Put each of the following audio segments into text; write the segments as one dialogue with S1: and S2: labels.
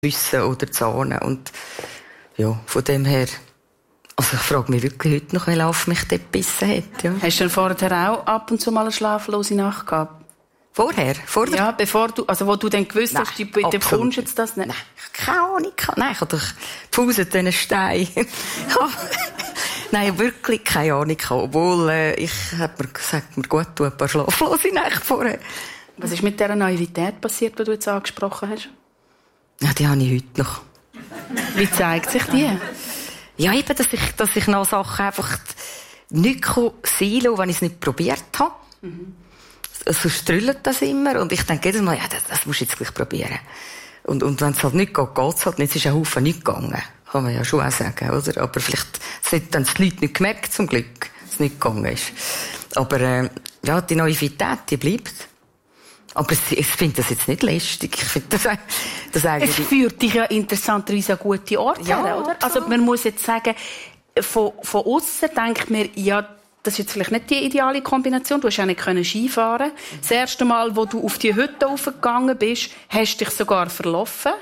S1: Wissen oder Zahnen. Und ja, von dem her, also ich frage mich wirklich heute noch, wie Lauf mich dort gebissen hat. Ja.
S2: Hast du denn vorher auch ab und zu mal eine schlaflose Nacht gehabt?
S1: Vorher?
S2: Ja, bevor du, also wo du dann gewusst hast, du bekommst jetzt das nicht?
S1: Nein, ich habe keine Ahnung. Nein, ich habe doch gepfuset diesen Stein. Nein, wirklich keine Ahnung. Obwohl, ich habe mir gesagt, mir gut tun, ein paar schlaflose Nächte vorher.
S2: Was ist mit dieser Naivität passiert, die du jetzt angesprochen hast?
S1: Ja, die habe ich heute noch.
S2: Wie zeigt sich die?
S1: Ja, eben, dass ich noch Sachen einfach nicht sein lassen, wenn ich es nicht probiert habe. Mhm. So strüllt das immer. Und ich denke jedes Mal, ja, das musst du jetzt gleich probieren. Und wenn es halt nicht geht, geht es halt nicht. Es ist ein Haufen nicht gegangen. Kann man ja schon auch sagen, oder? Aber vielleicht haben es die Leute nicht gemerkt, zum Glück, dass es nicht gegangen ist. Aber, ja, die Naivität, die bleibt. Aber ich finde das jetzt nicht lästig. Ich finde das eigentlich...
S2: Es führt dich ja interessanterweise an gute Orte, ja, oder? Also man muss jetzt sagen, von aussen denkt man, ja, das ist jetzt vielleicht nicht die ideale Kombination. Du hast ja nicht Skifahren. Das erste Mal, wo du auf die Hütte raufgegangen bist, hast du dich sogar verlaufen.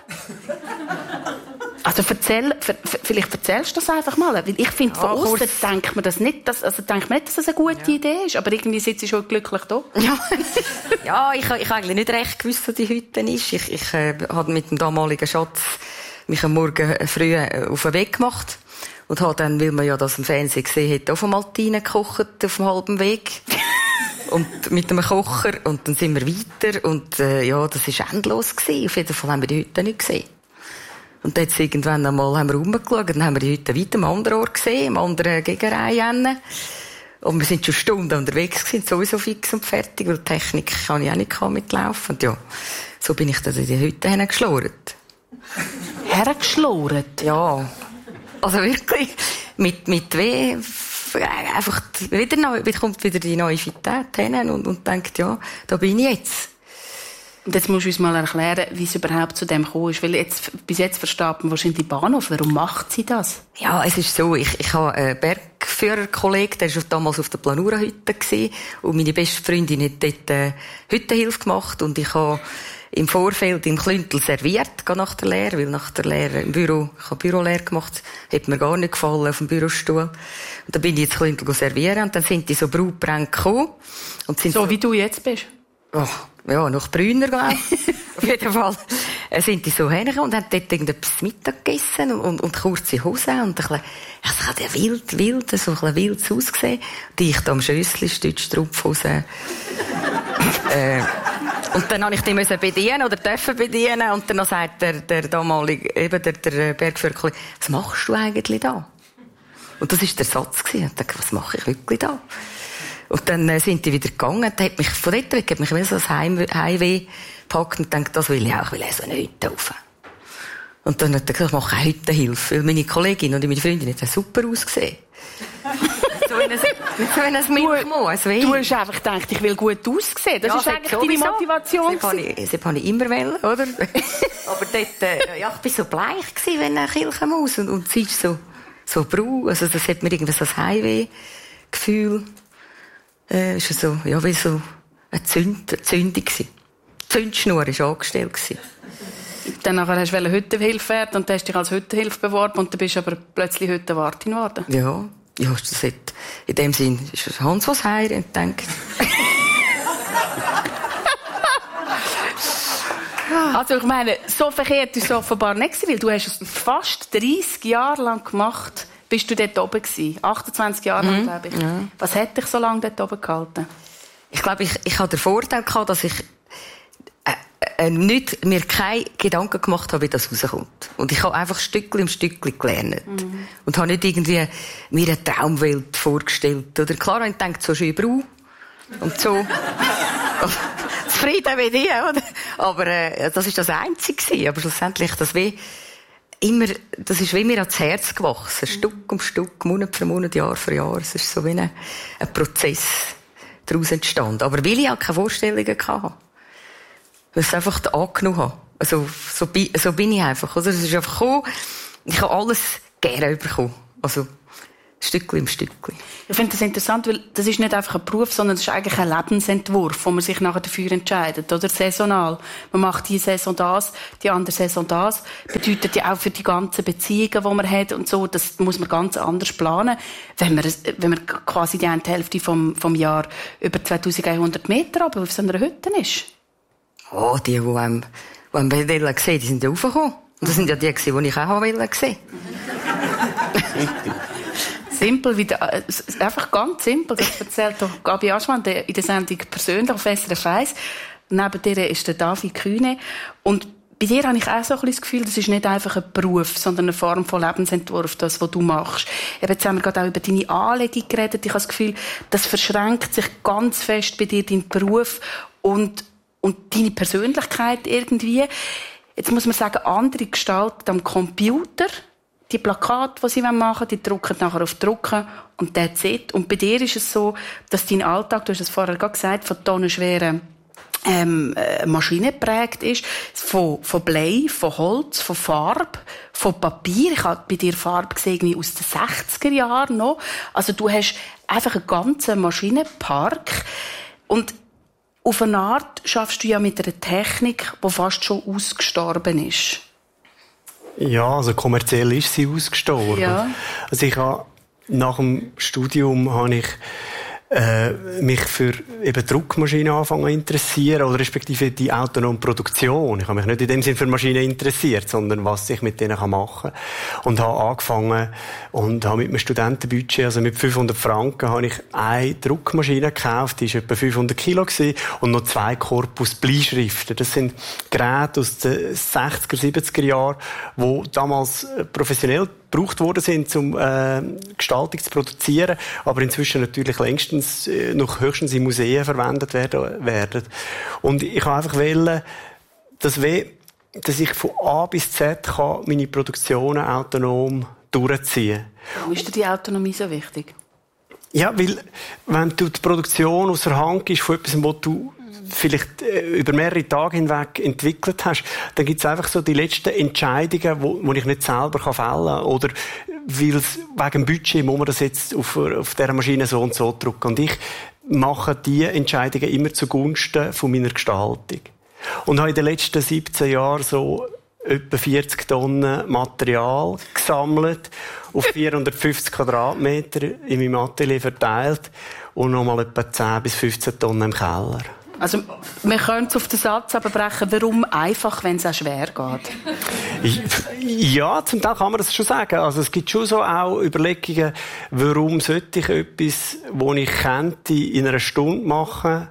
S2: Also vielleicht erzählst du das einfach mal. Weil ich finde, von außen denkt man das nicht, dass das eine gute Idee ist. Aber irgendwie sitzt du schon glücklich da.
S1: Ja, ich habe eigentlich nicht recht gewusst, wo die Hütte ist. Ich habe mit dem damaligen Schatz mich am Morgen früh auf den Weg gemacht. Und habe dann, weil man ja das im Fernsehen gesehen hat, auf dem Maltine gekocht, auf dem halben Weg. Und mit einem Kocher. Und dann sind wir weiter. Und, ja, das war endlos gewesen. Auf jeden Fall haben wir die Hütte nicht gesehen. Und dann irgendwann einmal haben wir rumgeschaut, dann haben wir die Hütte weiter am anderen Ort gesehen, im anderen Gegenreihe. Und wir sind schon Stunden unterwegs gewesen, sowieso fix und fertig, weil die Technik kann ich auch nicht mitlaufen. Und ja, so bin ich dann in die Hütte hingeschlurrt.
S2: Hergeschlurrt?
S1: Ja. Also wirklich, mit weh, einfach kommt wieder die Naivität hin und denkt, ja, da bin ich jetzt.
S2: Und jetzt musst du uns mal erklären, wie es überhaupt zu dem gekommen ist. Weil bis jetzt versteht man wahrscheinlich die Bahnhof. Warum macht sie das?
S1: Ja, es ist so, ich habe einen Bergführerkollegen, der war damals auf der Planura-Hütte gewesen, und meine beste Freundin hat dort Hüttenhilfe gemacht, und ich habe im Vorfeld im Klüntel serviert, nach der Lehre, weil nach der Lehre im Büro, ich habe Bürolehre gemacht, hat mir gar nicht gefallen auf dem Bürostuhl. Und dann bin ich ins Klüntel servieren, und dann sind die so Brautbrände gekommen. Und sind
S2: so wie du jetzt bist?
S1: Oh, ja, noch brüner, glaube ich. Auf jeden Fall sind die so hergekommen und haben dort irgendetwas Mittag gegessen und kurze Hosen und es hat ja wild, so ein wildes ausgesehen. Die ich da am Schössli-Stütz, Strumpfhosen. Und dann habe ich die bedienen oder dürfen bedienen, und dann sagt der damalige, eben der Bergführer, was machst du eigentlich da? Und das war der Satz gewesen. Ich dachte, was mache ich wirklich da? Und dann sind die wieder gegangen. Von dort weg hat mich so das Heimweh gepackt und dachte, das will ich auch. Ich will so eine Hütte rauf. Und dann hat er gesagt, ich mache eine Hüttenhilfe. Weil meine Kollegin und meine Freundin haben super ausgesehen. so ein Milchmoos.
S2: Du hast einfach gedacht, ich will gut aussehen. Das ist eigentlich deine Motivation.
S1: Das habe ich immer wollen, oder? Aber dort, ja, ich war so bleich gewesen, wenn eine Kirchenmaus. Und sie ist so braun. Also das hat mir irgendwie so ein Heimweh-Gefühl. Ist so, ja, wie so eine Zündung gewesen. Die Zündschnur war angestellt gewesen.
S2: Dann nachher hast du Hüttenhilfe werden und hast dich als Hüttenhilfe beworben und dann bist du aber plötzlich Hüttenwartin geworden.
S1: Ja, das hat, in dem Sinn ist Hans was heir und denkt.
S2: Also ich meine, so verkehrt ist es offenbar nicht gewesen, weil du hast es fast 30 Jahre lang gemacht. Bist du dort oben gewesen? 28 Jahre lang, glaube ich. Ja. Was hat dich so lange dort oben gehalten?
S1: Ich glaube, ich hatte den Vorteil gehabt, dass ich mir keine Gedanken gemacht habe, wie das rauskommt. Und ich habe einfach Stückchen im Stückchen gelernt. Mhm. Und habe nicht irgendwie mir eine Traumwelt vorgestellt. Oder klar, ich denke, so schön braun und so zufrieden wie die, oder? Aber das ist das Einzige. Aber schlussendlich, das ist wie mir ans Herz gewachsen. Stück um Stück, Monat für Monat, Jahr für Jahr. Es ist so wie ein Prozess daraus entstanden. Aber weil ich auch keine Vorstellungen hatte. Weil ich es einfach angenommen habe. Also, so bin ich einfach, oder? Es ist einfach gekommen. Ich habe alles gerne bekommen. Also, Stückchen im Stückchen.
S2: Ich finde das interessant, weil das ist nicht einfach ein Beruf, sondern es ist eigentlich ein Lebensentwurf, wo man sich nachher dafür entscheidet, oder? Saisonal. Man macht die Saison das, die andere Saison das. Bedeutet ja auch für die ganzen Beziehungen, die man hat und so, das muss man ganz anders planen, wenn man quasi die eine Hälfte vom Jahr über 2100 Meter aber auf so einer Hütte ist.
S1: Oh, die einem wollen sehen, die sind ja raufgekommen. Und das sind ja die, die ich auch sehen wollte.
S2: Simpel, einfach ganz simpel. Das erzählt doch Gabi Aschmann in der Sendung persönlich auf SRF 1. Neben dir ist der David Kühne. Und bei dir habe ich auch so ein bisschen das Gefühl, das ist nicht einfach ein Beruf, sondern eine Form von Lebensentwurf, das, was du machst. Jetzt haben wir gerade auch über deine Anlegung geredet. Ich habe das Gefühl, das verschränkt sich ganz fest bei dir, dein Beruf und deine Persönlichkeit irgendwie. Jetzt muss man sagen, andere gestalten am Computer. Die Plakate, die sie machen wollen, die drucken nachher auf Drucken und that's it. Und bei dir ist es so, dass dein Alltag, du hast es vorher gerade gesagt, von tonnenschweren Maschinen geprägt ist, von Blei, von Holz, von Farbe, von Papier. Ich habe bei dir Farbe gesehen wie aus den 60er Jahren noch. Also du hast einfach einen ganzen Maschinenpark. Und auf eine Art schaffst du ja mit einer Technik, die fast schon ausgestorben ist.
S3: Ja, also kommerziell ist sie ausgestorben. Ja. Also nach dem Studium habe ich mich für eben Druckmaschinen anfangen zu interessieren, oder respektive die autonome Produktion. Ich habe mich nicht in dem Sinne für Maschinen interessiert, sondern was ich mit denen machen kann. Und habe angefangen und habe mit einem Studentenbudget, also mit 500 Franken, habe ich eine Druckmaschine gekauft, die war etwa 500 Kilo gewesen, und noch 2 Korpus Bleischriften. Das sind Geräte aus den 60er, 70er Jahren, die damals professionell gebraucht worden sind, um Gestaltung zu produzieren, aber inzwischen natürlich längstens noch höchstens in Museen verwendet werden. Und ich habe einfach wollen, dass ich von A bis Z kann meine Produktionen autonom durchziehen.
S2: Warum ist dir die Autonomie so wichtig?
S3: Ja, weil wenn du die Produktion aus der Hand gibst von etwas, was du vielleicht über mehrere Tage hinweg entwickelt hast, dann gibt es einfach so die letzten Entscheidungen, wo ich nicht selber fällen kann. Oder weil wegen dem Budget muss man das jetzt auf dieser Maschine so und so drücken. Und ich mache diese Entscheidungen immer zugunsten von meiner Gestaltung. Und habe in den letzten 17 Jahren so etwa 40 Tonnen Material gesammelt, auf 450 Quadratmeter in meinem Atelier verteilt und nochmal etwa 10 bis 15 Tonnen im Keller.
S2: Also, wir können es auf den Satz abbrechen, warum einfach, wenn es auch schwer geht?
S3: Ja, zum Teil kann man das schon sagen. Also, es gibt schon so auch Überlegungen, warum sollte ich etwas, das ich könnte, in einer Stunde machen,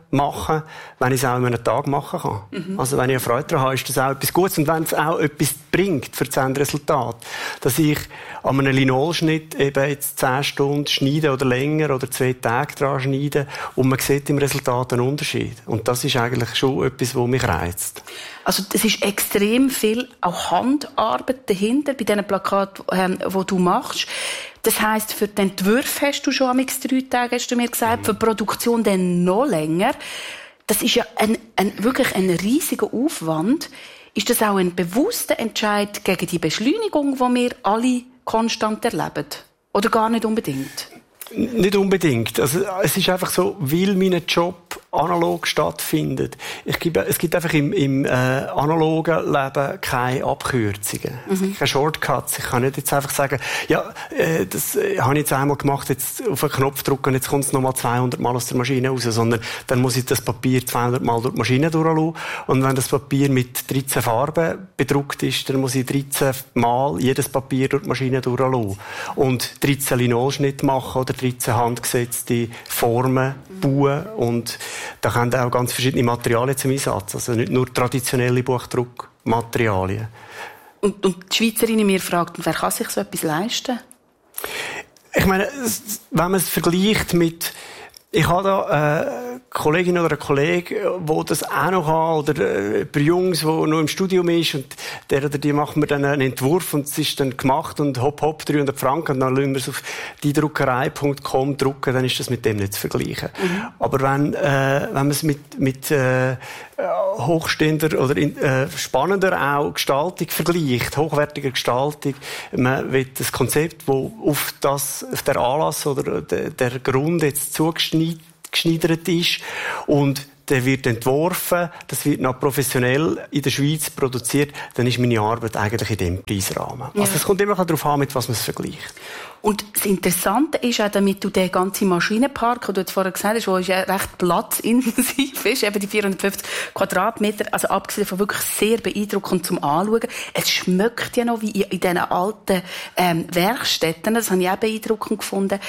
S3: wenn ich es auch in einem Tag machen kann. Mhm. Also, wenn ich eine Freude daran habe, ist das auch etwas Gutes. Und wenn es auch etwas bringt für das Endresultat, dass ich an einem Linolschnitt eben jetzt 10 Stunden schneide oder länger oder 2 Tage dran schneide und man sieht im Resultat einen Unterschied. Und das ist eigentlich schon etwas, was mich reizt.
S2: Also es ist extrem viel auch Handarbeit dahinter bei diesen Plakaten, die du machst. Das heisst, für den Entwurf hast du schon 3 Tage, hast du mir gesagt, für die Produktion dann noch länger. Das ist ja wirklich ein riesiger Aufwand. Ist das auch ein bewusster Entscheid gegen die Beschleunigung, die wir alle konstant erleben? Oder gar nicht unbedingt?
S3: Nicht unbedingt. Also, es ist einfach so, weil mein Job analog stattfindet. Es gibt einfach im analogen Leben keine Abkürzungen. Keine Shortcuts. Ich kann nicht jetzt einfach sagen, ja, das habe ich jetzt einmal gemacht, jetzt auf einen Knopf drücken und jetzt kommt es nochmal 200 Mal aus der Maschine raus, sondern dann muss ich das Papier 200 Mal durch die Maschine durchlassen. Und wenn das Papier mit 13 Farben bedruckt ist, dann muss ich 13 Mal jedes Papier durch die Maschine durchlassen. Und 13 Linolschnitte machen oder 13 handgesetzte Formen bauen. Und da kommen auch ganz verschiedene Materialien zum Einsatz. Also nicht nur traditionelle Buchdruckmaterialien.
S2: Und die Schweizerin mir fragt, wer kann sich so etwas leisten?
S3: Ich meine, wenn man es vergleicht mit Ich habe da Kollegin oder einen Kollegen, der das auch noch hat, oder ein paar Jungs, der noch im Studium ist, und der oder die macht mir dann einen Entwurf und es ist dann gemacht und hopp, 300 Franken, und dann lassen wir es auf diedruckerei.com drucken, dann ist das mit dem nicht zu vergleichen. Aber wenn man es mit hochstehender oder spannender auch Gestaltung vergleicht, hochwertiger Gestaltung, man will das Konzept, wo auf der Anlass oder der Grund jetzt zugeschneidert ist und der wird entworfen, das wird noch professionell in der Schweiz produziert, dann ist meine Arbeit eigentlich in diesem Preisrahmen. Ja. Also es kommt immer darauf an, mit was man es vergleicht.
S2: Und das Interessante ist auch, damit du den ganzen Maschinenpark, den du jetzt vorher gesagt hast, der ja recht platzintensiv ist, eben die 450 Quadratmeter, also abgesehen von wirklich sehr beeindruckend zum Anschauen. Es schmeckt ja noch wie in diesen alten Werkstätten, das habe ich auch beeindruckend gefunden.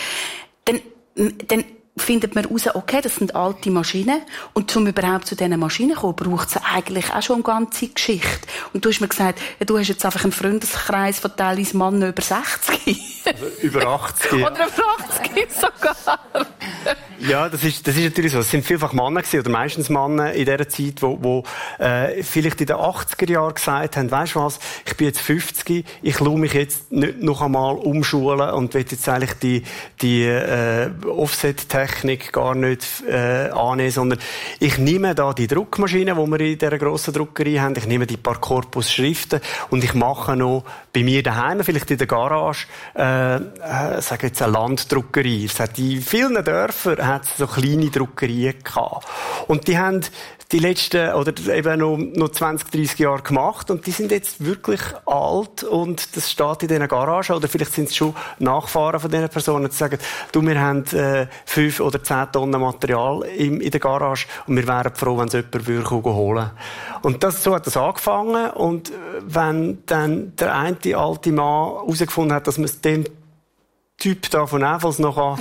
S2: Dann findet man heraus, okay, das sind alte Maschinen. Und um überhaupt zu diesen Maschinen zu kommen, braucht es eigentlich auch schon eine ganze Geschichte. Und du hast mir gesagt, du hast jetzt einfach einen Freundeskreis von teilweise Männern über 60.
S3: Also über 80.
S2: Oder über 80 sogar.
S3: Ja, das ist natürlich so. Es sind vielfach Männer gewesen, oder meistens Männer in dieser Zeit, wo vielleicht in den 80er Jahren gesagt haben, weisst du was, ich bin jetzt 50, ich lasse mich jetzt nicht noch einmal umschulen und will jetzt eigentlich die Offset-Technik gar nicht annehmen, sondern ich nehme da die Druckmaschine, die wir in dieser grossen Druckerei haben, ich nehme die paar Korpusschriften und ich mache noch bei mir daheim, vielleicht in der Garage, sage jetzt eine Landdruckerei. Es hat in vielen Dörfern hat es so kleine Druckerien gehabt. Und die haben die letzten, oder eben noch 20, 30 Jahre gemacht, und die sind jetzt wirklich alt, und das steht in diesen Garagen, oder vielleicht sind es schon Nachfahren von diesen Personen, die sagen, du, wir haben 5 oder 10 Tonnen Material in der Garage, und wir wären froh, wenn es jemand würde holen. Und so hat das angefangen, und wenn dann der eine alte Mann herausgefunden hat, dass man es dem Typ da von Näfels noch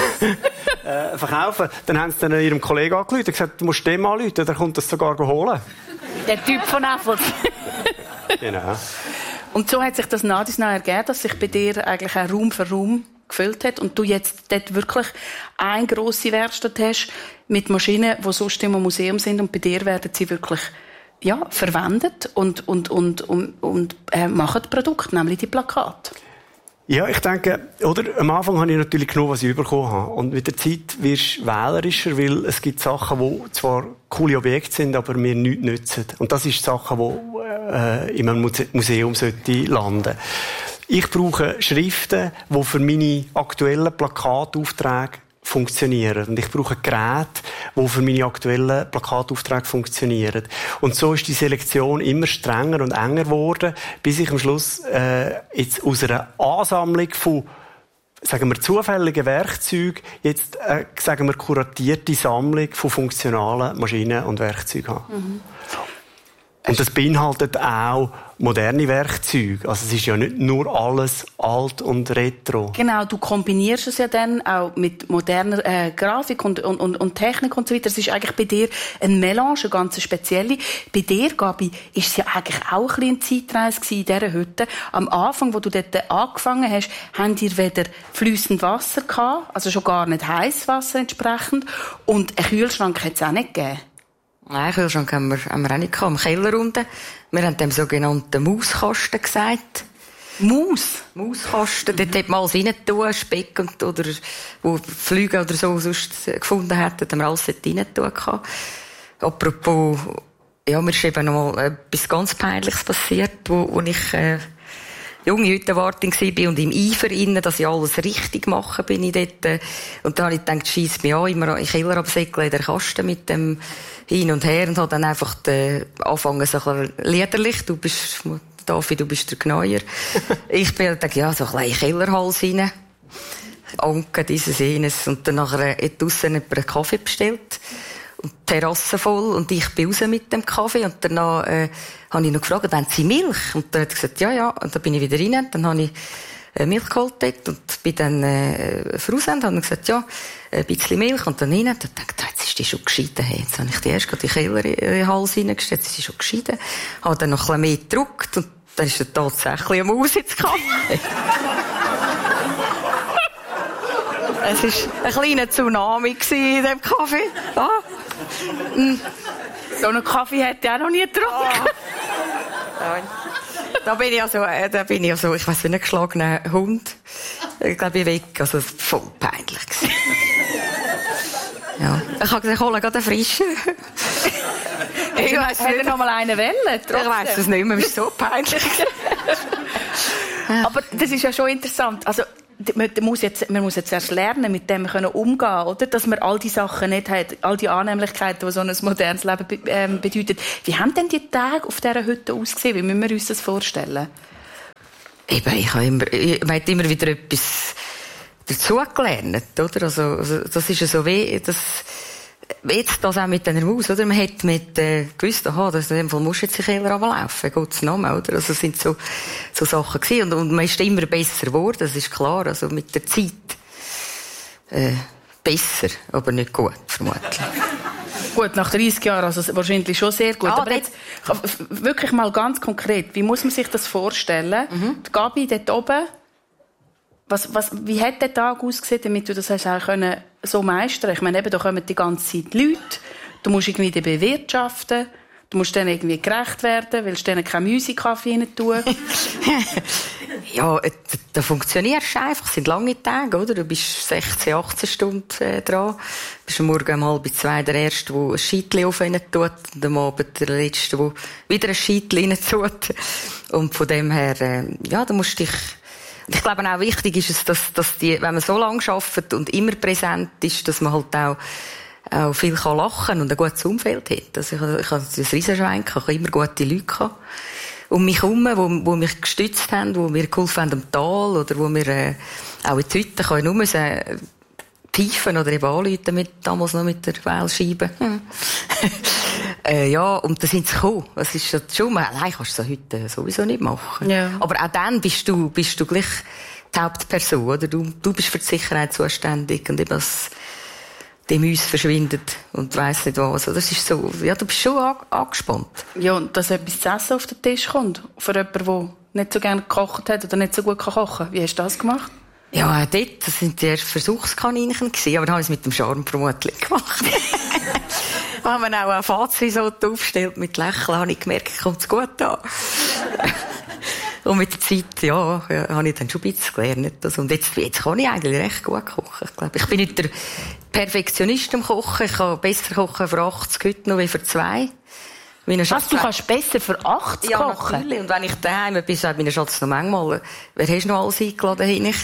S3: verkaufen, dann haben sie dann ihrem Kollegen angerufen und gesagt, du musst dem anrufen, der kommt das sogar holen.
S2: Der Typ von Näfels.
S3: Genau.
S2: Und so hat sich das nach und nach ergeben, dass sich bei dir eigentlich auch Raum für Raum gefüllt hat und du jetzt dort wirklich eine grosse Werkstatt hast mit Maschinen, die sonst im Museum sind, und bei dir werden sie wirklich verwendet und machen Produkte, nämlich die Plakate.
S3: Ja, ich denke, am Anfang habe ich natürlich genug, was ich bekommen habe. Und mit der Zeit wirst du wählerischer, weil es gibt Sachen, die zwar coole Objekte sind, aber mir nichts nützen. Und das ist Sachen, die in einem Museum landen sollten. Ich brauche Schriften, die für meine aktuellen Plakataufträge funktionieren. Und ich brauche Geräte, die für meine aktuellen Plakataufträge funktionieren. Und so ist die Selektion immer strenger und enger geworden, bis ich am Schluss jetzt aus einer Ansammlung von, sagen wir, zufälligen Werkzeugen jetzt, sagen wir, kuratierte Sammlung von funktionalen Maschinen und Werkzeugen habe. Mhm. Und das beinhaltet auch moderne Werkzeuge. Also es ist ja nicht nur alles alt und retro. Genau,
S2: du kombinierst es ja dann auch mit moderner Grafik und Technik und so weiter. Es ist eigentlich bei dir ein Melange, eine ganz spezielle. Bei dir, Gabi, ist es ja eigentlich auch ein bisschen eine Zeitreise in dieser Hütte. Am Anfang, wo du dort angefangen hast, habt ihr weder fließend Wasser gehabt, also schon gar nicht heißes Wasser entsprechend, und einen Kühlschrank hat es auch nicht gegeben.
S1: Nein, Kühlschrank haben wir auch nicht gehabt, im Keller unten. Wir haben dem sogenannten Mauskasten gesagt. Mauskasten. Dort hat man alles rein tun, Speck oder wo Flüge oder so sonst gefunden hätten, haben wir alles dort rein tun gehabt. Apropos, ja, mir ist eben noch mal etwas ganz Peinliches passiert, wo ich, junge Hüttenwartin war und im Eifer innen, dass ich alles richtig mache, bin ich dort. Und da habe ich gedacht, scheiss mich an, immer in den Keller absäckeln, in den Kasten mit dem hin und her, und habe dann einfach angefangen, so ein bisschen liederlich. David, du bist der Gneuer. Ich bin dann, ja, so ein kleiner Kellerhals rein. Anke, dieses, jenes. Und dann nachher hat draussen jemand einen Kaffee bestellt. Und die Terrasse voll. Und ich bin raus mit dem Kaffee. Und danach, habe ich noch gefragt, haben Sie Milch? Und dann hat er gesagt, ja. Und dann bin ich wieder rein. Dann habe ich Milch geholt und bin dann voraus und habe gesagt, ja, ein bisschen Milch. Und dann rein. Und dann dachte ich, jetzt ist die schon geschieden. Hey, jetzt habe ich die erst gerade in den Keller in den Hals reingestellt. Jetzt ist die schon geschieden. Habe dann noch ein bisschen mehr gedruckt. Und dann ist er tatsächlich eine Maus ins Kaffee. Es war ein kleiner Tsunami in diesem Kaffee. Ah.
S2: So einen Kaffee hätte ich auch noch nie getrunken.
S1: Ah. Da bin ich also, ich weiss nicht, ein geschlagener Hund. Ich glaube, ich weg. Also, es war voll peinlich. Ja. Ich habe gesagt, hol gerade einen frischen.
S2: Ich weiss nicht, noch mal einen wählen.
S1: Ich weiss es nicht mehr, es ist so peinlich.
S2: Aber das ist ja schon interessant. Also, man muss jetzt erst lernen, mit dem umgehen, oder? Dass man all die Sachen nicht hat, all die Annehmlichkeiten, die so ein modernes Leben bedeutet. Wie haben denn die Tage auf dieser Hütte ausgesehen? Wie müssen wir uns das vorstellen?
S1: Man hat immer wieder etwas dazugelernt, oder? Also, das ist ja so wie, jetzt das auch mit dieser Maus, oder? Man hat gewusst, in dem Fall muss jetzt in den Keller runterlaufen, Gottes Namen, oder? Also, es sind so Sachen gewesen. Und man ist immer besser geworden, das ist klar. Also, mit der Zeit, besser, aber nicht gut, vermutlich.
S2: Gut, nach 30 Jahren, also wahrscheinlich schon sehr gut. Aber jetzt, wirklich mal ganz konkret, wie muss man sich das vorstellen? Die Gabi dort oben, wie hat der Tag ausgesehen, damit du das hast auch so meistern? Ich meine, eben, da kommen die ganze Zeit Leute, du musst irgendwie die bewirtschaften, du musst denen irgendwie gerecht werden, willst denen keine Musik-Kaffee rein tun.
S1: Ja, da funktionierst du einfach. Es sind lange Tage, oder? Du bist 16, 18 Stunden dran. Du bist am Morgen um 1:30 der Erste, der ein Scheitchen auf rein tut. Und am Abend der Letzte, der wieder ein Scheitchen rein tut. Und von dem her, ja, da musst du dich... Ich glaube auch wichtig ist es, dass wenn man so lange arbeitet und immer präsent ist, dass man halt auch viel lachen kann und ein gutes Umfeld hat. Also ich habe ein Riesenschwein, ich habe immer gute Leute gehabt. Um mich herum, die mich gestützt haben, die mir geholfen haben am Tal, oder wo wir auch in die Hütte können nur pfeifen oder eben anrufen, damals noch mit der Wählscheibe. Ja, und da sind sie gekommen. Das ist schon, allein kannst du das heute sowieso nicht machen. Ja. Aber auch dann bist du gleich die Hauptperson, oder? Du bist für die Sicherheit zuständig und eben das Mäus verschwindet und weiss nicht was. Das ist so, ja, du bist schon angespannt.
S2: Ja, und dass etwas zu essen auf den Tisch kommt, für jemanden, der nicht so gerne gekocht hat oder nicht so gut kochen kann. Wie hast du das gemacht?
S1: Ja, dort, das sind die ersten Versuchskaninchen gewesen, aber dann habe ich es mit dem Charme vermutlich gemacht. Da haben wir auch ein Fazirisotto aufgestellt mit Lächeln, habe ich gemerkt, kommt es gut an. Und mit der Zeit, ja, habe ich dann schon ein bisschen gelernt. Also, und jetzt kann ich eigentlich recht gut kochen. Ich bin nicht der Perfektionist im Kochen. Ich kann besser kochen für 80 heute noch wie für 2.
S2: Was, du kannst besser für 80
S1: ja,
S2: kochen? Ja,
S1: natürlich. Und wenn ich daheim bin, sagt mein Schatz noch manchmal, wer hast du noch alles eingeladen? Hey, nicht.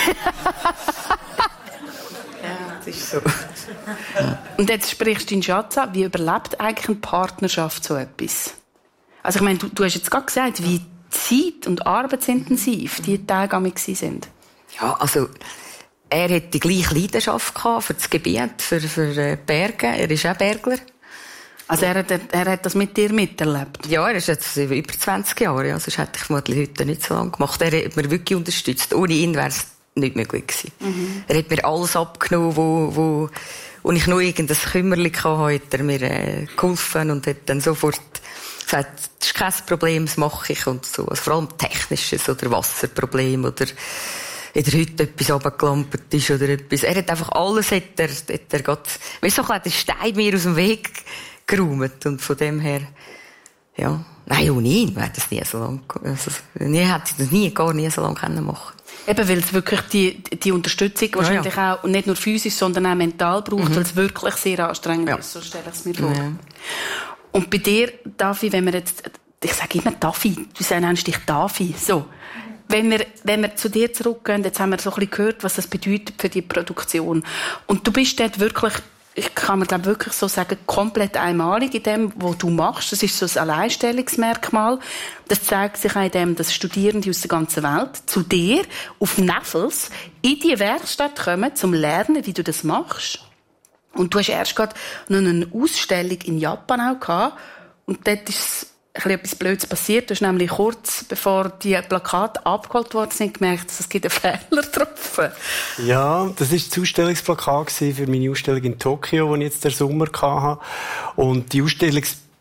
S1: Ja, das ist so.
S2: Und jetzt sprichst du deinen Schatz an. Wie überlebt eigentlich eine Partnerschaft so etwas? Also ich meine, du hast jetzt gerade gesagt, wie zeit- und arbeitsintensiv die Tage sind.
S1: Ja, also er hat die gleiche Leidenschaft gehabt für das Gebiet, für Berge. Er ist auch Bergler.
S2: Also er hat das mit dir miterlebt?
S1: Ja, er ist jetzt über 20 Jahre. Also das hätte ich vermutlich heute nicht so lange gemacht. Er hat mir wirklich unterstützt. Ohne ihn wäre es nicht möglich gewesen. Mhm. Er hat mir alles abgenommen, wo ich nur irgendein Kümmerchen hatte, hat er mir geholfen und hat dann sofort gesagt, das ist kein Problem, das mache ich und so. Also vor allem Technisches oder Wasserproblem oder in der Hütte etwas runtergeklampert ist oder etwas. Er hat einfach alles, hat er gerade, weißt du, so den Stein mir aus dem Weg geräumt und von dem her, ja. Nein, ohne ihn wäre das nie so lang, also, hätte ich das gar nie so lange machen können.
S2: Eben, weil es wirklich die Unterstützung wahrscheinlich auch nicht nur physisch, sondern auch mental braucht, weil es wirklich sehr anstrengend ist, so stelle ich es mir vor. Ja. Und bei dir, Davi, wenn wir jetzt, ich sage immer Davi, du nennst dich Davi, so. Wenn wir zu dir zurückgehen, jetzt haben wir so ein bisschen gehört, was das bedeutet für die Produktion. Und du bist dort wirklich, ich kann mir glaube wirklich so sagen, komplett einmalig in dem, was du machst. Das ist so ein Alleinstellungsmerkmal. Das zeigt sich auch in dem, dass Studierende aus der ganzen Welt zu dir auf Neffels in die Werkstatt kommen, zum Lernen, wie du das machst. Und du hast erst gerade noch eine Ausstellung in Japan auch gehabt. Und dort ist etwas Blödes passiert. Du hast nämlich kurz bevor die Plakate abgeholt worden sind, gemerkt, dass es einen Fehler getroffen.
S3: Ja, das war das Ausstellungsplakat für meine Ausstellung in Tokio, die ich jetzt den Sommer hatte. Und die Ausstellungsplakat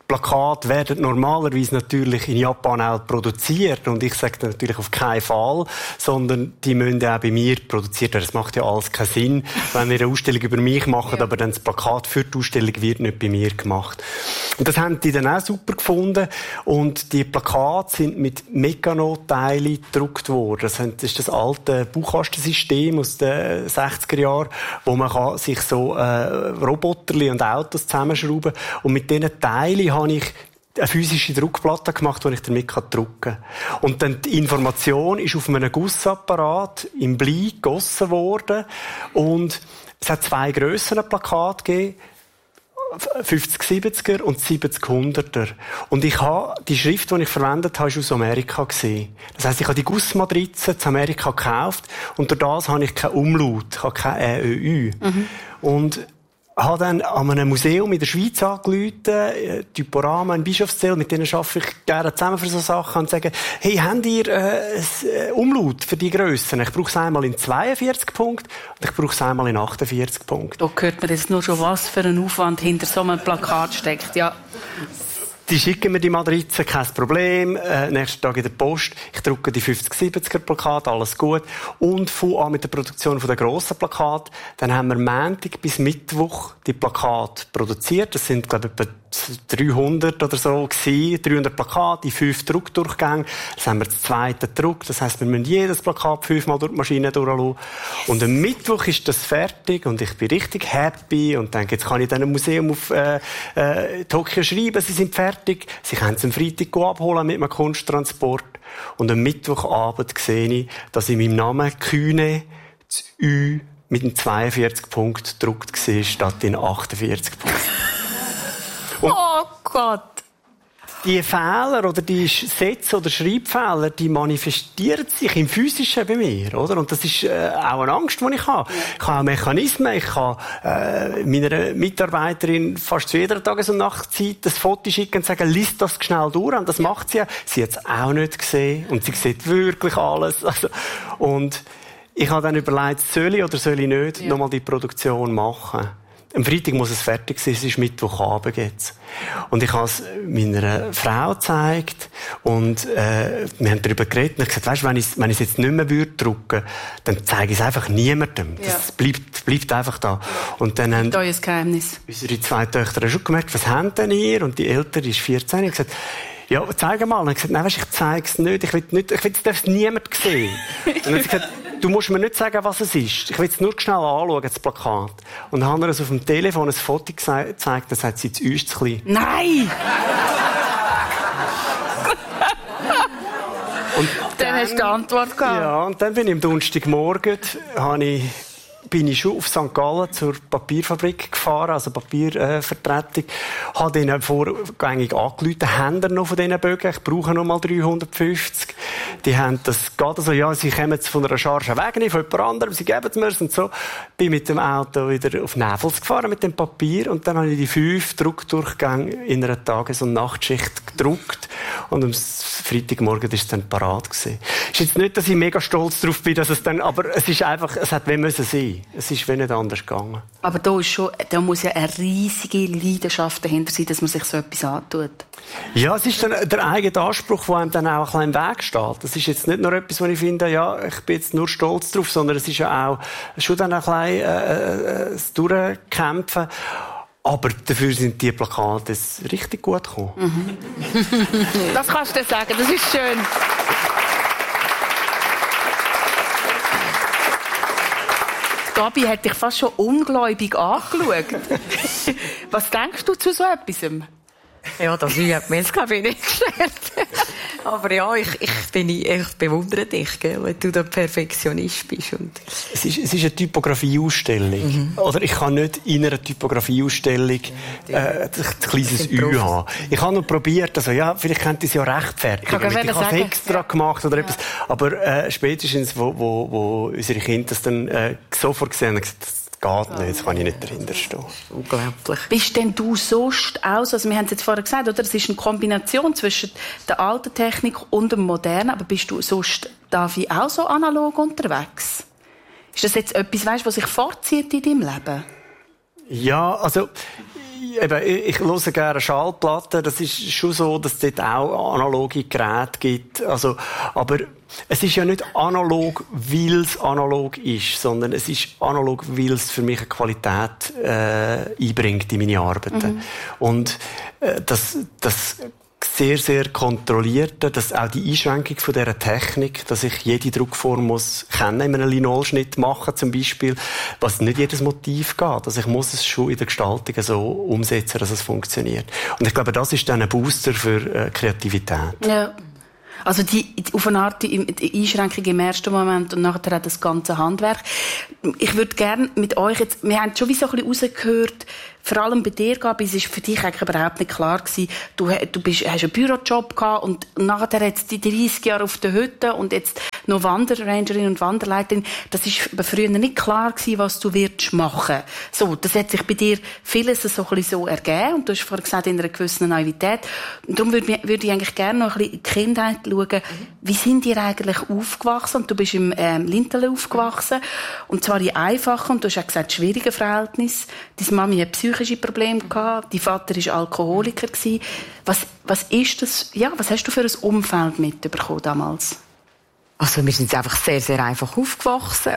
S3: Plakate werden normalerweise natürlich in Japan auch produziert. Und ich sage natürlich auf keinen Fall, sondern die müssen auch bei mir produziert werden. Das macht ja alles keinen Sinn, wenn wir eine Ausstellung über mich machen, aber dann das Plakat für die Ausstellung wird nicht bei mir gemacht. Und das haben die dann auch super gefunden. Und die Plakate sind mit Meccano-Teilen gedruckt worden. Das ist das alte Baukastensystem aus den 60er Jahren, wo man sich so Roboterli und Autos zusammenschrauben kann. Und mit diesen Teilen habe ich eine physische Druckplatte gemacht, die ich damit drucken kann. Und dann die Information ist auf einem Gussapparat im Blei gegossen worden. Und es hat 2 grössere Plakate gegeben. 50-70er und 70-100er. Und die Schrift, die ich verwendet habe, ist aus Amerika gesehen. Das heisst, ich habe die Gussmatrizen zu Amerika gekauft und durch das habe ich keinen Umlaut, ich habe kein ÖÜ. Und habe dann an einem Museum in der Schweiz angerufen, Typorama in Bischofszell, mit denen arbeite ich gerne zusammen für so Sachen, und sage, hey, habt ihr ein Umlaut für die Grössen? Ich brauche es einmal in 42 Punkten und ich brauche es einmal in 48 Punkten.
S2: Da hört man jetzt nur schon, was für ein Aufwand hinter so einem Plakat steckt, ja.
S3: Die schicken mir die Matrizen, kein Problem. Nächsten Tag in der Post. Ich drucke die 50-70er Plakate, alles gut. Und fange an mit der Produktion der grossen Plakate. Dann haben wir Montag bis Mittwoch die Plakate produziert. Das sind, glaube ich, etwa 300 oder so gewesen. 300 Plakate in 5 Druckdurchgängen. Das haben wir das zweite Druck. Das heisst, wir müssen jedes Plakat 5-mal durch die Maschine durchlassen. Und am Mittwoch ist das fertig und ich bin richtig happy und denke, jetzt kann ich dann im Museum auf Tokio schreiben, sie sind fertig. Sie können es am Freitag abholen mit einem Kunsttransport. Und am Mittwochabend sehe ich, dass in meinem Namen Kühne das Ü mit einem 42 Punkt gedruckt war, statt in 48 Punkten.
S2: Oh Gott!
S3: Die Fehler oder die Sätze oder Schreibfehler, die manifestieren sich im Physischen bei mir, oder? Und das ist auch eine Angst, die ich habe. Ich habe Mechanismen, ich kann meiner Mitarbeiterin fast zu jeder Tages- und Nachtzeit das Foto schicken und sagen, lies das schnell durch. Und das macht sie ja. Sie hat es auch nicht gesehen und sie sieht wirklich alles. Also, und ich habe dann überlegt, soll ich oder soll ich nicht nochmal die Produktion machen? Am Freitag muss es fertig sein, es ist Mittwochabend jetzt. Und ich habe es meiner Frau gezeigt und wir haben darüber geredet und ich gesagt, weißt, wenn ich es jetzt nicht mehr drucken würde, dann zeige ich es einfach niemandem. Das bleibt einfach da. Und dann haben
S2: euer Geheimnis.
S3: Unsere 2 Töchter schon gemerkt, was haben denn ihr? Und die Ältere ist 14 und gesagt, ja, zeig mal. Und ich gesagt, nein, weißt, ich zeige es nicht. Ich will es niemand sehen. Und dann hat sie gesagt, du musst mir nicht sagen, was es ist. Ich will es nur schnell anschauen, das Plakat. Und dann haben wir es auf dem Telefon ein Foto gezeigt, dann sagt sie, das Ü ist zu klein.
S2: Nein!
S3: Und
S2: dann hast du die Antwort gehabt.
S3: Ja, und dann bin ich am Donnerstagmorgen, bin ich schon auf St. Gallen zur Papierfabrik gefahren, also Papiervertretung. Habe denen vorgängig angerufen, haben wir noch von diesen Bögen? Ich brauche noch mal 350. Die haben das gerade so, ja, sie kommen jetzt von einer Charge weg, nicht von jemand anderem, sie geben es mir und so. Bin mit dem Auto wieder auf Näfels gefahren mit dem Papier und dann habe ich die 5 Druckdurchgänge in einer Tages- und Nachtschicht gedruckt und am Freitagmorgen war es dann parat gewesen. Ist jetzt nicht, dass ich mega stolz drauf bin, dass es dann, aber es ist einfach, es hat müssen sein. Es ist wie nicht anders gegangen.
S2: Aber da muss ja eine riesige Leidenschaft dahinter sein, dass man sich so etwas antut.
S3: Ja, es ist dann der eigene Anspruch, der einem dann auch ein bisschen im Weg steht. Das ist jetzt nicht nur etwas, wo ich finde, ja, ich bin jetzt nur stolz drauf, sondern es ist ja auch schon dann ein bisschen das Durchkämpfen. Aber dafür sind die Plakate richtig gut gekommen.
S2: Mhm. Das kannst du sagen, das ist schön. Gabi hat dich fast schon ungläubig angeschaut. Was denkst du zu so etwas?
S1: Ja, das hat mir jetzt, glaube ich, nicht gestellt. Aber ja, ich bewundere dich, gell, wenn du der Perfektionist bist. Und
S3: es ist eine Typografieausstellung. Oder ich kann nicht in einer Typografieausstellung ein kleines Ü haben. Ich habe noch probiert, also ja, vielleicht könnte ich es ja rechtfertigen. Ich habe es extra gemacht oder etwas. Aber spätestens, wo unsere Kinder das dann sofort gesehen haben, gesagt, geht nicht, das kann ich nicht dahinter stehen.
S1: Unglaublich.
S2: Bist denn du sonst auch, also wir haben es jetzt vorher gesagt, oder? Es ist eine Kombination zwischen der alten Technik und dem modernen, aber bist du sonst, Davi, auch so analog unterwegs? Ist das jetzt etwas, weißt, was sich fortzieht in deinem Leben?
S3: Ja, also ich höre gerne Schallplatten. Das ist schon so, dass es dort auch analoge Geräte gibt. Also, aber es ist ja nicht analog, weil es analog ist, sondern es ist analog, weil es für mich eine Qualität einbringt in meine Arbeiten. Und das sehr, sehr kontrollierte, dass auch die Einschränkung von dieser Technik, dass ich jede Druckform muss kennen, in einem Linolschnitt machen zum Beispiel, was nicht jedes Motiv geht. Also ich muss es schon in der Gestaltung so umsetzen, dass es funktioniert. Und ich glaube, das ist dann ein Booster für Kreativität.
S2: Ja. Also auf eine Art die Einschränkung im ersten Moment und nachher auch das ganze Handwerk. Ich würde gerne mit euch jetzt, wir haben schon wie so ein bisschen rausgehört, vor allem bei dir, Gabi, es ist für dich eigentlich überhaupt nicht klar gewesen. Du hast einen Bürojob gehabt und nachher jetzt die 30 Jahre auf der Hütte und jetzt noch Wanderrangerin und Wanderleiterin. Das ist früher nicht klar gewesen, was du wirst machen. So, das hat sich bei dir vieles so ein bisschen so ergeben und du hast vorhin gesagt, in einer gewissen Naivität. Und darum würde ich eigentlich gerne noch ein bisschen in die Kindheit schauen. Wie sind ihr eigentlich aufgewachsen? Und du bist im Linteln aufgewachsen. Und zwar in einfachen, und du hast auch gesagt, schwierigen Verhältnissen. Deine Mami hat psychische Probleme gehabt, dein Vater war Alkoholiker gewesen. Was ist das, ja, was hast du für ein Umfeld mitbekommen damals?
S1: Also, wir sind einfach sehr, sehr einfach aufgewachsen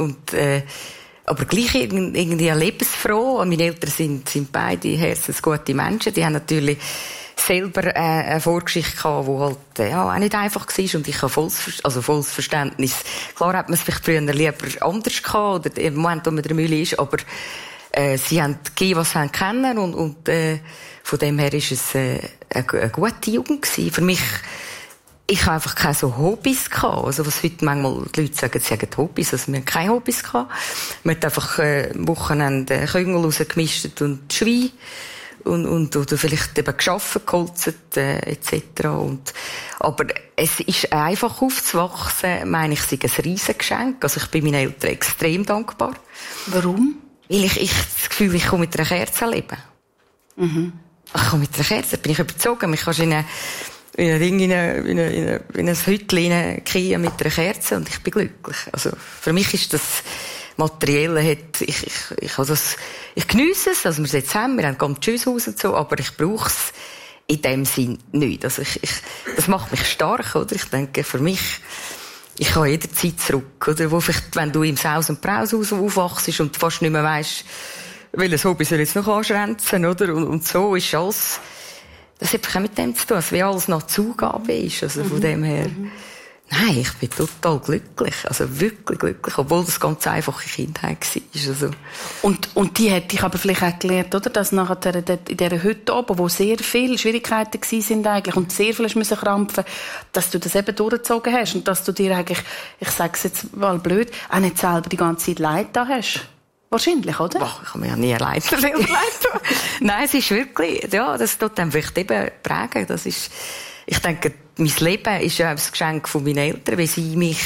S1: aber gleich irgendwie lebensfroh. Und meine Eltern sind beide herzensgute Menschen. Die haben natürlich selber eine Vorgeschichte gehabt, die halt, auch nicht einfach war. Und ich habe volles Verständnis. Klar hat man es vielleicht früher lieber anders gehabt, oder im Moment, wo man der Mühle ist, aber sie haben gegeben, was sie kennen, und von dem her ist es eine gute Jugend gewesen. Für mich, ich habe einfach keine so Hobbys gehabt. Also, was heute manchmal die Leute sagen, sie haben Hobbys. Also, wir haben keine Hobbys gehabt. Wir haben einfach am Wochenende Küngel rausgemischt und Schwein. Oder vielleicht eben geschaffen, geholzt, etc. Aber es ist einfach aufzuwachsen, meine ich, sei ein Riesengeschenk. Also, ich bin meinen Eltern extrem dankbar.
S2: Warum?
S1: Weil ich das Gefühl, ich komme mit einer Kerze leben. Ich komme mit einer Kerze, bin ich überzogen. Mich kannst in ein Hütchen hineingehen mit einer Kerze und ich bin glücklich. Also, für mich ist das Materielle, ich geniesse es, also wir sind zusammen, wir haben ganz schönes Haus und so, aber ich brauche es in dem Sinn nicht. Also das macht mich stark, oder? Ich denke, für mich, ich kann jederzeit zurück, oder? Wo vielleicht, wenn du im Saus- und Braushaus aufwachst und fast nicht mehr weisst, welches Hobby soll jetzt noch anschränzen, oder? Und so ist alles, das hat auch mit dem zu tun, dass wie alles nach Zugabe ist, also von dem her. Nein, ich bin total glücklich. Also wirklich glücklich. Obwohl das ganz einfache Kindheit war. Also.
S2: Und die hat dich aber vielleicht auch gelernt, oder? Dass nachher in dieser Hütte oben, wo sehr viele Schwierigkeiten sind eigentlich und sehr viel müssen krampfen, dass du das eben durchgezogen hast und dass du dir eigentlich, ich sag's jetzt mal blöd, auch nicht selber die ganze Zeit Leid da hast. Wahrscheinlich, oder?
S1: Boah, ich habe mir ja nie Leid Nein, es ist wirklich, ja, das tut dann vielleicht eben prägen. Das ist, ich denke, mein Leben ist ja ein Geschenk von meinen Eltern, weil sie mich,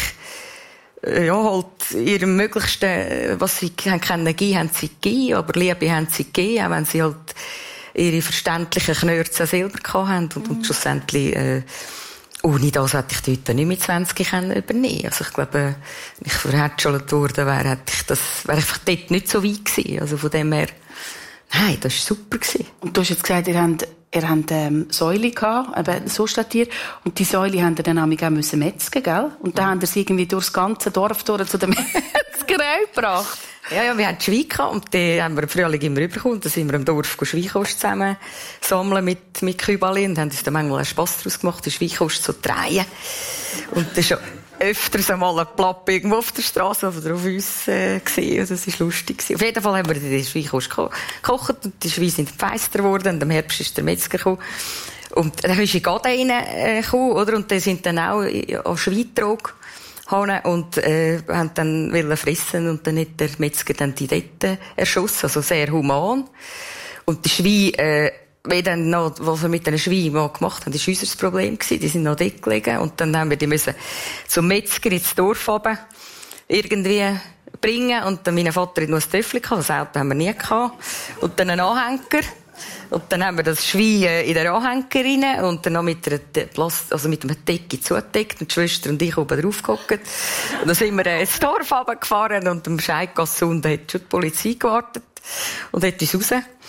S1: halt, ihrem Möglichsten, was sie können geben, haben sie gegeben, aber Liebe haben sie gegeben, auch wenn sie halt ihre verständlichen Knörze selber gehabt haben und schlussendlich, ohne das hätte ich die heute nicht mit 20 übernehmen können. Also ich glaube, wenn ich verhätschelt worden wäre, wäre ich dort nicht so weit gewesen. Also von dem her, nein, das war super gewesen.
S2: Und du hast jetzt gesagt, ihr habt Säule gehabt, eben so statiert. Und die Säule haben ihr dann auch metzgen, gell? Und dann haben sie irgendwie durchs ganze Dorf zu der Metzgerei gebracht.
S1: Ja, wir hatten Schwein gehabt und die haben wir im Frühling immer rübergekommen. Da sind wir im Dorf Schweinkost zusammen sammeln mit Kübali und haben uns dann manchmal einen Spass daraus gemacht, die Schweinkost zu drehen. Und das ist schon öfters einmal ein Plapp irgendwo auf der Straße oder auf uns gesehen. Das war lustig. Auf jeden Fall haben wir die Schweinkost gekocht und die Schweine sind feister geworden und im Herbst ist der Metzger gekommen. Und dann ist in Gaden reingekommen, oder? Und die sind dann auch an Schweintrog und haben dann wollen fressen und dann hat der Metzger dann die dort erschossen, also sehr human. Und die Schweine, wie dann noch, was wir mit den Schweinen mal gemacht haben, das war unser Problem gewesen. Die sind noch dort gelegen und dann haben wir die müssen zum Metzger ins Dorf runter irgendwie bringen und dann mein Vater hat noch ein Töffel gehabt, das Auto haben wir nie gehabt und dann einen Anhänger. Und dann haben wir das Schwein in den Anhänger rein und dann noch mit einem Decke zugedeckt und die Schwester und ich oben drauf gehockt. Und dann sind wir ins Dorf runtergefahren und am Scheidgasse unten hat schon die Polizei gewartet und hat uns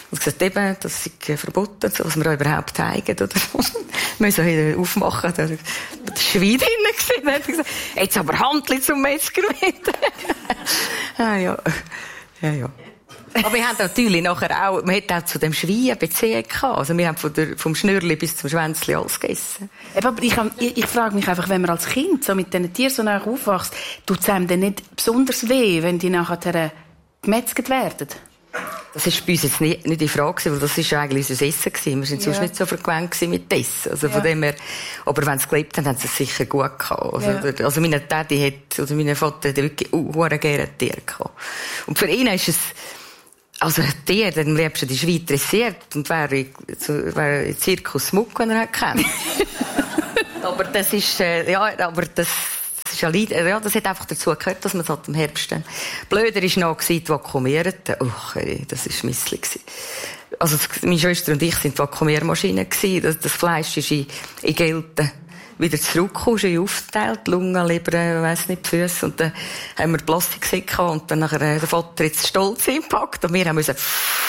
S1: Und gesagt, eben, das ist verboten, so, was wir auch überhaupt zeigen, oder? Wir müssen wieder aufmachen, da war das Schwein drin gewesen. Dann hat er gesagt, jetzt aber Handli zum Metzger mit. Ja. Aber wir haben natürlich nachher auch, man hat auch zu dem Schwein eine Beziehung gehabt. Also wir haben vom Schnürli bis zum Schwänzli alles gegessen.
S2: Aber ich frage mich einfach, wenn man als Kind so mit diesen Tieren so nah aufwächst, tut es einem dann nicht besonders weh, wenn die nachher gemetzelt werden?
S1: Das war bei uns jetzt nicht die Frage, weil das war eigentlich unser Essen gewesen. Wir sind sonst nicht so vergewöhnt mit Essen. Also von dem her, aber wenn sie gelebt haben, haben sie es sicher gut gehabt. Also meine Daddy oder mein Vater hat wirklich gerne Tiere gehabt. Und für ihn ist es, also ein Tier, dann liebst du die Schwein dressiert und wäre in Zirkus Muck, wenn er kennt. Aber das ist, das ist ja, das hat einfach dazu gehört, dass man es im Herbst dann. Blöder war noch die Vakuumierten. Das war misslich. Also, meine Schwester und ich sind Vakuumiermaschinen gewesen. Das Fleisch ist in Gelten wieder zurückgekommen, schön aufgeteilt, Lungen, Leber, weiss nicht, die Füsse. Und dann haben wir Plastiksäcke und dann nachher der Vater jetzt stolz eingepackt und wir haben müssen.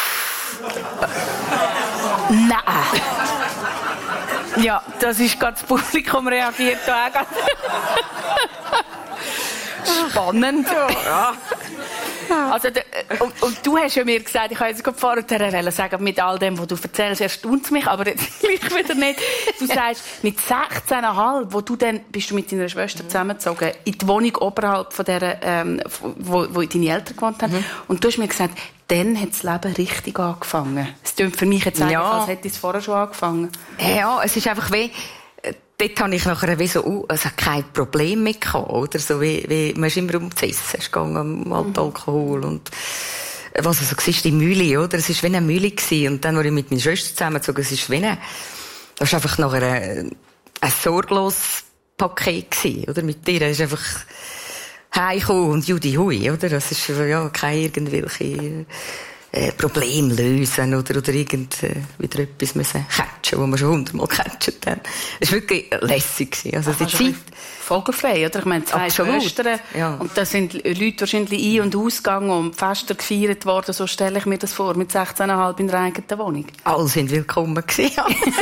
S2: Nein! Ja, das ist gerade das Publikum reagiert da auch. Spannend. Ja. Also, und du hast ja mir gesagt, ich habe jetzt gerade vorher sagen, mit all dem, was du erzählst, erstaunt es mich, aber jetzt gleich wieder nicht. Du sagst, mit 16,5, bist du mit deiner Schwester zusammengezogen, in die Wohnung oberhalb von der, wo deine Eltern gewohnt haben. Und du hast mir gesagt, dann hat das Leben richtig angefangen. Es klingt für mich jetzt eigentlich, als hätte es vorher schon angefangen.
S1: Ja, es ist einfach wie, dort habe ich nachher wie so, also kein Problem mehr gehabt, oder? So wie, man ist immer um das Essen, es ging um Alkohol und, was also war, die Mühle, oder? Es war wie eine Mühle gewesen. Und dann, als ich mit meiner Schwester zusammengezogen, es ist wie das ist einfach nachher ein sorgloses Paket gewesen, oder? Mit dir, es ist einfach, heimkommen und Judy hui, oder? Das ist ja keine irgendwelche Probleme lösen oder wieder etwas müssen catchen, wo man schon 100-mal catchen haben. Es war wirklich lässig gewesen. Also die Zeit
S2: vogelfrei, oder? Ich meine, 2 Schwestern. Ja. Und da sind Leute wahrscheinlich ein- und ausgegangen und Fester gefeiert worden. So stelle ich mir das vor, mit 16,5 in der eigenen Wohnung.
S1: Alle sind willkommen gewesen.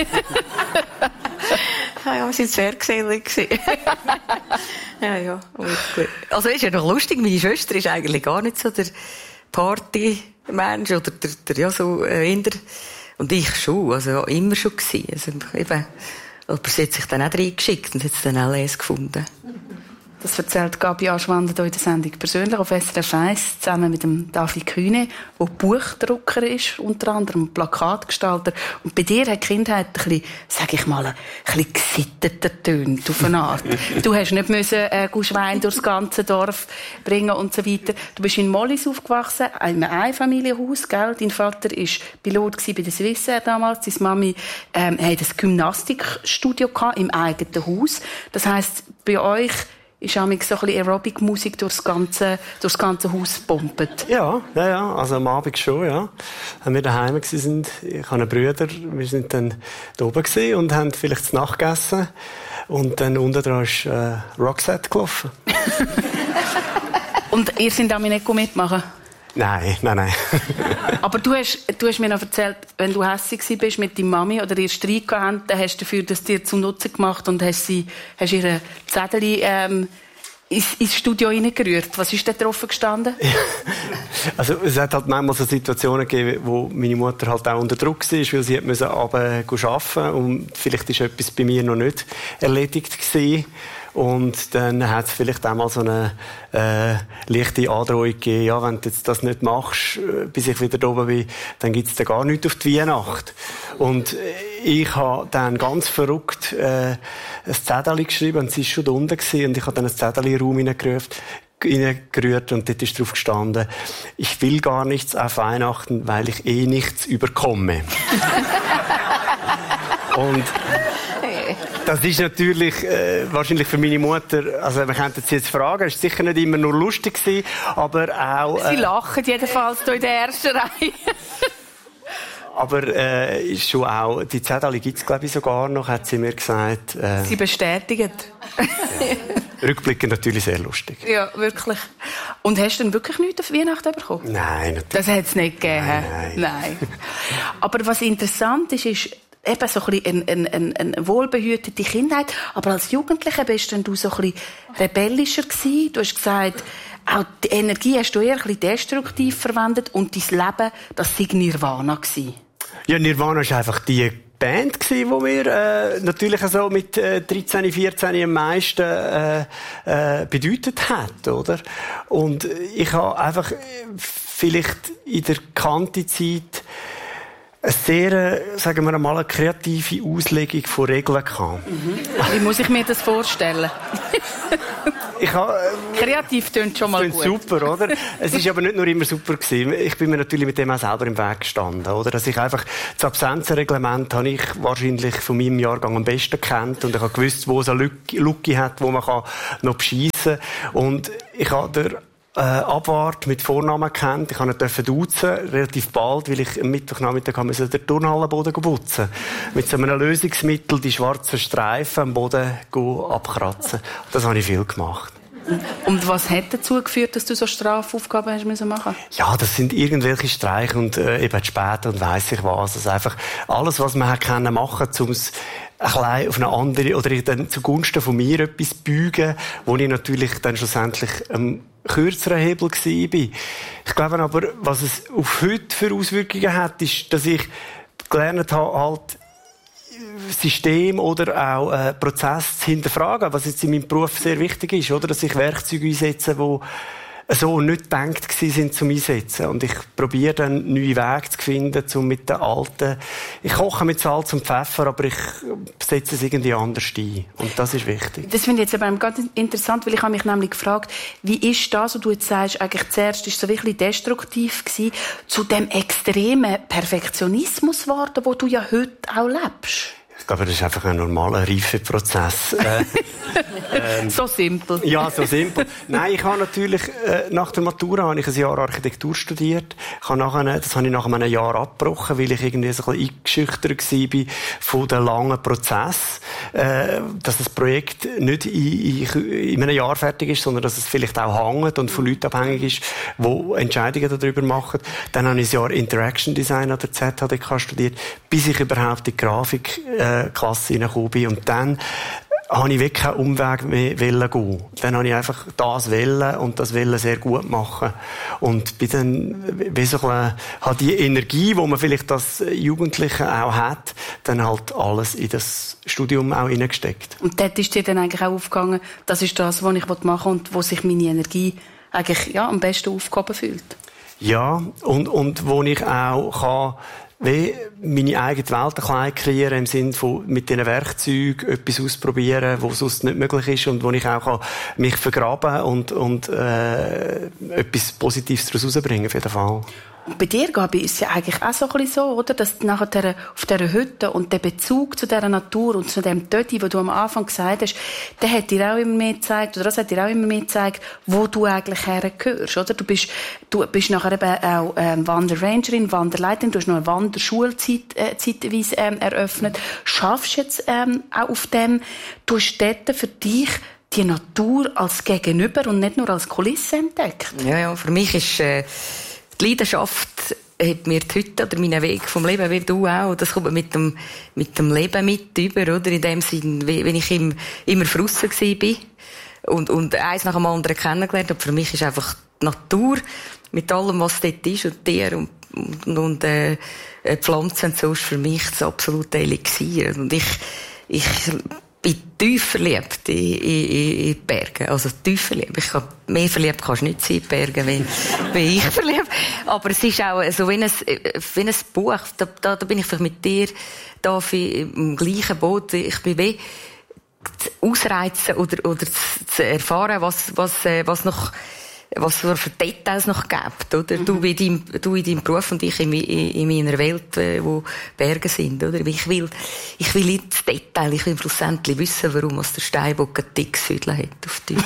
S1: Ja, wir sind sehr gesellig gewesen. Ja. Also, ist ja noch lustig. Meine Schwester ist eigentlich gar nicht so der Party-Mensch oder der so, und ich schon. Also, immer schon gewesen. Also, eben, aber sie hat sich dann auch reingeschickt und hat es dann auch gefunden.
S2: Das erzählt Gabi Aschwander hier in der Sendung persönlich auf SRF 1 zusammen mit dem David Kühne, der Buchdrucker ist, unter anderem Plakatgestalter. Und bei dir hat die Kindheit ein bisschen, sag ich mal, ein bisschen gesitteter tönt auf eine Art. Du hast nicht müssen Schwein durchs ganze Dorf bringen und so weiter. Du bist in Mollis aufgewachsen, in einem Einfamilienhaus, gell? Dein Vater war Pilot bei der Swissair damals. Deine Mami hatte ein Gymnastikstudio im eigenen Haus. Das heisst, bei euch ist auch so ein bisschen Aerobic-Musik durchs ganze Haus gepumpt.
S3: Ja, also am Abend schon, ja. Wenn wir daheim waren, ich habe einen Bruder, wir sind dann da oben gewesen und haben vielleicht zu Nacht gegessen. Und dann unten dran ist Roxette gelaufen.
S2: Und ihr seid damit nicht mitmachen?
S3: Nein.
S2: Aber du hast mir noch erzählt, wenn du hässig warst mit deiner Mami oder ihr Streit gehabt, dann hast du dafür das dir zum Nutzen gemacht und hast ihre Zettel ins Studio reingerührt. Was ist da drauf gestanden?
S3: Also es hat halt manchmal so Situationen gegeben, wo meine Mutter halt auch unter Druck war, weil sie musste arbeiten und vielleicht ist etwas bei mir noch nicht erledigt gewesen. Und dann hat es vielleicht auch mal so eine leichte Androhung gegeben, ja, wenn du jetzt das nicht machst, bis ich wieder da oben bin, dann gibt es da gar nichts auf die Weihnacht. Und ich habe dann ganz verrückt ein Zettel geschrieben, und sie war schon da unten gewesen, und ich habe dann ein Zettel in den Raum hineingerührt und dort ist drauf gestanden, ich will gar nichts auf Weihnachten, weil ich nichts überkomme. Und das ist natürlich wahrscheinlich für meine Mutter, also wir könnten sie jetzt fragen, es war sicher nicht immer nur lustig gewesen, aber auch...
S2: Sie lachen jedenfalls hier in der ersten Reihe.
S3: Aber ist schon auch, die Zettel gibt es glaube ich sogar noch, hat sie mir gesagt.
S2: Sie bestätigt.
S3: Rückblickend natürlich sehr lustig.
S2: Ja, wirklich. Und hast du denn wirklich nichts auf Weihnachten bekommen?
S3: Nein, natürlich.
S2: Das hat es nicht gegeben.
S3: Nein.
S2: Aber was interessant ist eben so ein bisschen eine wohlbehütete Kindheit. Aber als Jugendlicher bist du so ein bisschen rebellischer gewesen. Du hast gesagt, auch die Energie hast du eher ein bisschen destruktiv verwendet und dein Leben, das sei Nirvana gewesen.
S3: Ja, Nirvana ist einfach die Band gsi, wo mir natürlich so mit 13, 14 am meisten bedeutet hat, oder? Und ich habe einfach vielleicht in der Kante-Zeit eine sehr, sagen wir mal, eine kreative Auslegung von Regeln gehabt.
S2: Wie muss ich mir das vorstellen? Kreativ tönt schon mal gut.
S3: Super, oder? Es ist aber nicht nur immer super gewesen. Ich bin mir natürlich mit dem auch selber im Weg gestanden, oder? Dass ich einfach das Absenzenreglement habe ich wahrscheinlich von meinem Jahrgang am besten kennt und ich habe gewusst, wo es eine Lücke hat, wo man noch beschissen kann. Und ich habe Abwart mit Vornamen kennt. Ich durfte ihn duzen, relativ bald, weil ich am Mittwochnachmittag den Turnhallenboden putzen. Mit so einem Lösungsmittel die schwarzen Streifen am Boden abkratzen. Das habe ich viel gemacht.
S2: Und was hat dazu geführt, dass du so Strafaufgaben hast müssen machen?
S3: Ja, das sind irgendwelche Streiche und eben später und weiss ich was. Also einfach alles, was man können machen, um es ein bisschen auf eine andere oder dann zugunsten von mir etwas beugen, wo ich natürlich dann schlussendlich kürzeren Hebel war. Ich glaube aber, was es auf heute für Auswirkungen hat, ist, dass ich gelernt habe, halt System oder auch Prozess zu hinterfragen, was jetzt in meinem Beruf sehr wichtig ist, oder? Dass ich Werkzeuge einsetze, die so nicht gedacht sind zum Einsetzen. Und ich probiere dann neue Wege zu finden, um mit den alten... Ich koche mit Salz und Pfeffer, aber ich setze es irgendwie anders ein. Und das ist wichtig.
S2: Das finde ich jetzt aber ganz interessant, weil ich habe mich nämlich gefragt, wie ist das, was du jetzt sagst, eigentlich zuerst ist so wirklich destruktiv gewesen, zu dem extremen Perfektionismus geworden, wo du ja heute auch lebst?
S3: Ich glaube, das ist einfach ein normaler Reifeprozess.
S2: So simpel.
S3: Ja, so simpel. Nein, ich habe natürlich, nach der Matura habe ich ein Jahr Architektur studiert. Das habe ich nach einem Jahr abgebrochen, weil ich irgendwie so ein bisschen eingeschüchtert war von dem langen Prozess. Dass das Projekt nicht in einem Jahr fertig ist, sondern dass es vielleicht auch hängt und von Leuten abhängig ist, die Entscheidungen darüber machen. Dann habe ich ein Jahr Interaction Design an der ZHDK studiert, bis ich überhaupt in die Grafikklasse hineingekommen bin. Und dann habe ich wirklich keinen Umweg mehr gehen. Dann habe ich einfach das wollen und das wollen sehr gut machen. Und bin dann, wie so hat die Energie, die man vielleicht als Jugendliche auch hat, dann halt alles in das Studium auch hineingesteckt.
S2: Und dort ist dir dann eigentlich auch aufgegangen, das ist das, was ich machen will und wo sich meine Energie eigentlich, ja, am besten aufgehoben fühlt.
S3: Ja, und wo ich auch wie meine eigene Welt ein bisschen kreieren, im Sinne von mit diesen Werkzeugen etwas ausprobieren, was sonst nicht möglich ist und wo ich auch mich vergraben und etwas Positives daraus herausbringen, auf jeden Fall.
S2: Und bei dir, Gabi, ist es ja eigentlich auch so ein bisschen so, oder? Dass nachher auf dieser Hütte und der Bezug zu dieser Natur und zu dem Töti, den du am Anfang gesagt hast, der hat dir auch immer mehr gezeigt, oder das hat dir auch immer mehr gezeigt, wo du eigentlich hergehörst, oder? Du bist nachher eben auch Wanderrangerin, Wanderleiterin, du hast noch eine Wanderschule zeitweise eröffnet. Schaffst du jetzt auch auf dem, du hast dort für dich die Natur als Gegenüber und nicht nur als Kulisse entdeckt?
S1: Ja, für mich ist die Leidenschaft hat mir die Hütte oder meinen Weg vom Leben, wie du auch, das kommt mit dem Leben mit über, oder? In dem Sinn, wenn ich immer draussen war und eins nach dem anderen kennengelernt habe. Für mich ist einfach die Natur mit allem, was dort ist und Tiere und Pflanzen und so, ist für mich das absolute Elixier. Und ich bin tief verliebt in die Berge. Also tief verliebt. Mehr verliebt kannst du nicht sein in die Berge, wie ich verliebt. Aber es ist auch so wie ein Buch. Da bin ich vielleicht mit dir da im gleichen Boot. Ich bin wie ausreizen oder zu erfahren, was für Details noch gibt, oder? Du in deinem Beruf und ich in meiner Welt, wo Berge sind, oder? Ich will ins Detail, ich will schlussendlich wissen, warum der Steinbock ein dickes Füdle hat auf dich.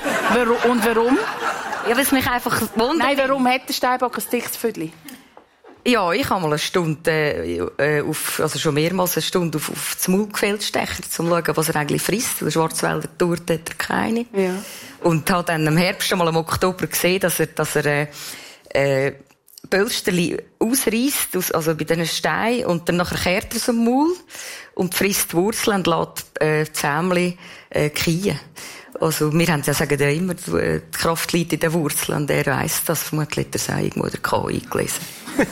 S2: Und warum?
S1: Ja, weil es mich einfach wundert.
S2: Nein, warum hat der Steinbock ein dickes Füdle?
S1: Ja, ich habe mal eine Stunde, also schon mehrmals eine Stunde auf das Maulgefäll stechen, um zu schauen, was er eigentlich frisst. Der Schwarzwälder Torte hat er keine. Ja. Und habe dann im Herbst mal im Oktober gesehen, dass er Pölsterli ausreißt, also bei diesen Steinen, und dann nachher kehrt er so im Maul und frisst die Wurzeln und lässt die Zähmchen kien. Also, wir haben ja, sagen ja immer, die Kraft liegt in den Wurzeln, und er weiss das, vermutlich hat er es irgendwo in der K eingelesen.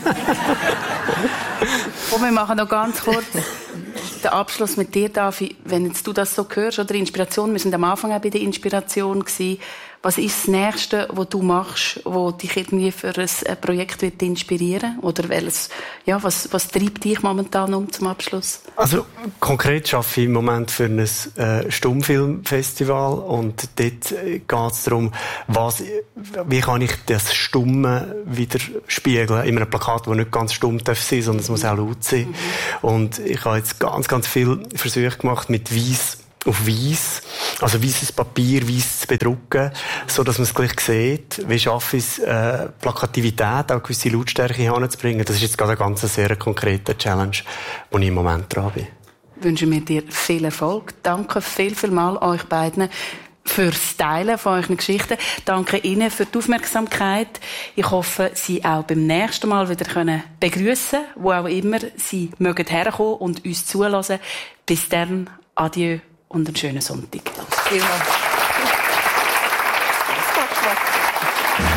S2: Und wir machen noch ganz kurz den Abschluss mit dir, Davi. Wenn jetzt du das so hörst, oder Inspiration, wir sind am Anfang auch bei der Inspiration gewesen. Was ist das Nächste, was du machst, was dich irgendwie für ein Projekt wird inspirieren? Oder was treibt dich momentan zum Abschluss?
S3: Also, konkret arbeite ich im Moment für ein Stummfilmfestival. Und dort geht es darum, wie kann ich das Stumme wieder spiegeln? In einem Plakat, das nicht ganz stumm sein darf, sondern es muss auch laut sein. Und ich habe jetzt ganz viele Versuche gemacht mit Weiss auf Weiss, also weisses Papier, weiss zu bedrucken, so dass man es gleich sieht. Wie schaffe ich es, Plakativität, auch gewisse Lautstärke hinzubringen? Das ist jetzt gerade eine ganz sehr konkrete Challenge, wo ich im Moment dran bin.
S2: Wünschen wir dir viel Erfolg. Danke vielmals euch beiden fürs Teilen von euren Geschichten. Danke Ihnen für die Aufmerksamkeit. Ich hoffe, Sie auch beim nächsten Mal wieder begrüßen, wo auch immer Sie mögen herkommen und uns zulassen. Bis dann, adieu und einen schönen Sonntag.
S1: Vielen Dank.